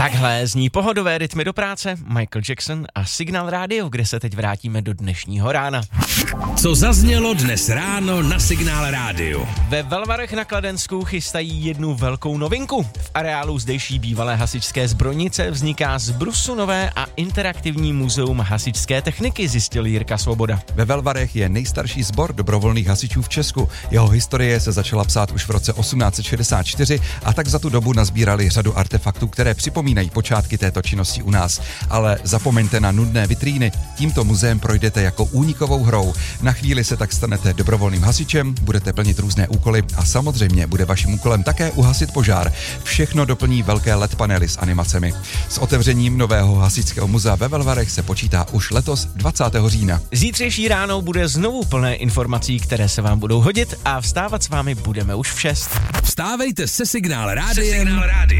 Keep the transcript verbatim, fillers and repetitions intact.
Takhle zní pohodové rytmy do práce, Michael Jackson a Signál rádio, kde se teď vrátíme do dnešního rána. Co zaznělo dnes ráno na Signál rádiu? Ve Velvarech na Kladensku chystají jednu velkou novinku. V areálu zdejší bývalé hasičské zbrojnice vzniká z brusu nové a interaktivní muzeum hasičské techniky, zjistil Jirka Svoboda. Ve Velvarech je nejstarší sbor dobrovolných hasičů v Česku. Jeho historie se začala psát už v roce osmnáct set šedesát čtyři a tak za tu dobu nazbírali řadu artefaktů, které připomínají počátky této činnosti u nás. Ale zapomeňte na nudné vitríny, tímto muzeem projdete jako únikovou hrou. Na chvíli se tak stanete dobrovolným hasičem, budete plnit různé úkoly a samozřejmě bude vaším úkolem také uhasit požár. Všechno doplní velké el é dé panely s animacemi. S otevřením nového hasičského muzea ve Velvarech se počítá už letos dvacátého října. Zítřejší ráno bude znovu plné informací, které se vám budou hodit a vstávat s vámi budeme už v šest. Vstávejte se Signál rádiem